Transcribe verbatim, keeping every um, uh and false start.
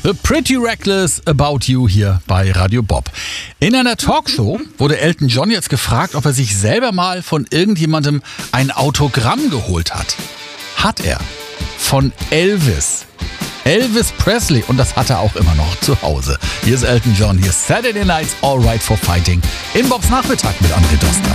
Pretty Reckless About You hier bei Radio Bob. In einer Talkshow wurde Elton John jetzt gefragt, ob er sich selber mal von irgendjemandem ein Autogramm geholt hat. Hat er. Von Elvis. Elvis Presley. Und das hat er auch immer noch zu Hause. Hier ist Elton John. Hier ist Saturday Night's All Right for Fighting. Im Bobs Nachmittag mit André Dostler.